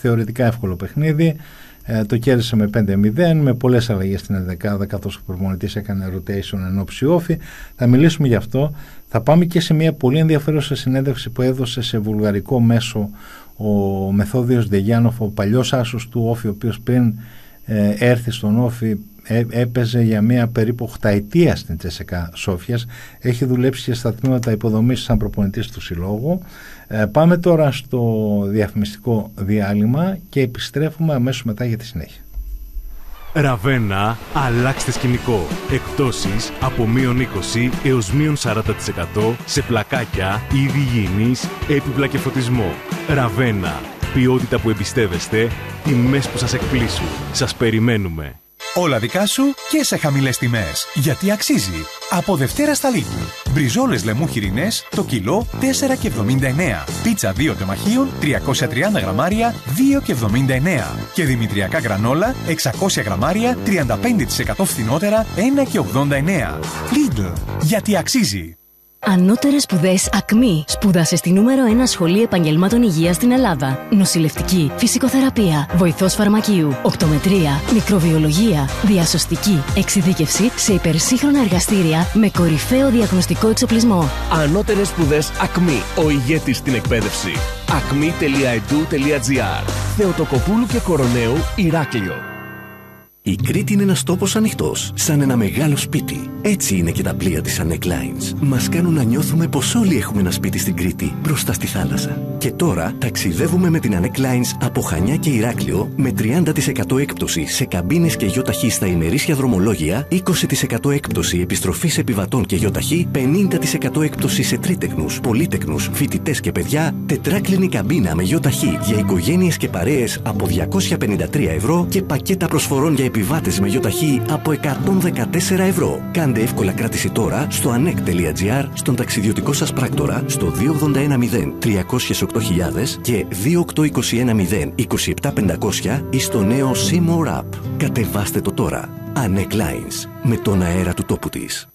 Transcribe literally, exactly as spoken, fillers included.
θεωρητικά εύκολο παιχνίδι. Ε, το κέρδισε με πέντε μηδέν, με πολλές αλλαγές στην ενδεκάδα, καθώς ο προπονητής έκανε rotation εν ώψη όφη. Θα μιλήσουμε γι' αυτό. Θα πάμε και σε μια πολύ ενδιαφέρουσα συνέντευξη που έδωσε σε βουλγαρικό μέσο ο Μεθόδιος Ντεγιάνοφ, ο παλιός άσος του Όφη, ο οποίος πριν ε, έρθει στον Όφη έ, έπαιζε για μια περίπου οχταετία στην Τσέσσεκα Σόφιας. Έχει δουλέψει και στα τμήματα υποδομής σαν προπονητής του συλλόγου. Ε, πάμε τώρα στο διαφημιστικό διάλειμμα και επιστρέφουμε αμέσως μετά για τη συνέχεια. Ραβένα, αλλάξτε σκηνικό. Εκπτώσεις από μείον είκοσι έως μείον σαράντα τοις εκατό σε πλακάκια, είδη υγιεινής, έπιπλα και φωτισμό. Ραβένα, ποιότητα που εμπιστεύεστε, τιμές που σας εκπλήσουν. Σας περιμένουμε. Όλα δικά σου και σε χαμηλές τιμές. Γιατί αξίζει. Από Δευτέρα στα Λίγου. Μπριζόλες λεμού χοιρινές το κιλό τέσσερα και εβδομήντα εννέα. Πίτσα δύο τεμαχίων τριακόσια τριάντα γραμμάρια δύο και εβδομήντα εννέα. Και δημητριακά γρανόλα εξακόσια γραμμάρια τριάντα πέντε τοις εκατό φθηνότερα ένα και ογδόντα εννέα. Lidl. Γιατί αξίζει. Ανώτερες σπουδές ΑΚΜΗ. Σπούδασε στη νούμερο ένα σχολή επαγγελμάτων υγείας στην Ελλάδα. Νοσηλευτική, φυσικοθεραπεία, βοηθός φαρμακείου, οπτομετρία, μικροβιολογία, διασωστική, εξειδίκευση σε υπερσύγχρονα εργαστήρια με κορυφαίο διαγνωστικό εξοπλισμό. Ανώτερες σπουδές ΑΚΜΗ. Ο ηγέτης στην εκπαίδευση. ακμη τελεία e d u τελεία g r. Θεοτοκοπούλου και Κοροναίου, Ηράκλειο. Η Κρήτη είναι ένας τόπος ανοιχτός, σαν ένα μεγάλο σπίτι. Έτσι είναι και τα πλοία της Anek Lines. Μας κάνουν να νιώθουμε πως όλοι έχουμε ένα σπίτι στην Κρήτη, μπροστά στη θάλασσα. Και τώρα ταξιδεύουμε με την Anek Lines από Χανιά και Ηράκλειο με τριάντα τοις εκατό έκπτωση σε καμπίνες και γιοταχή στα ημερήσια δρομολόγια, είκοσι τοις εκατό έκπτωση επιστροφής επιβατών και γιοταχή, πενήντα τοις εκατό έκπτωση σε τρίτεκνους, πολύτεκνους, φοιτητές και παιδιά, τετράκλινη καμπίνα με γιοταχή για οικογένειες και παρέες από διακόσια πενήντα τρία ευρώ και πακέτα προσφορών για επιβάτες με γιοταχή από εκατόν δεκατέσσερα ευρώ. Κάντε εύκολα κράτηση τώρα στο anek τελεία g r, στον ταξιδιωτικό σας πράκτορα στο δύο ογδόντα ένα μηδέν τριακόσια οκτώ χιλιάδες και δύο οκτώ είκοσι ένα μηδέν είκοσι επτά πεντακόσια ή στο νέο Seymour App. Κατεβάστε το τώρα. Anek Lines, με τον αέρα του τόπου της.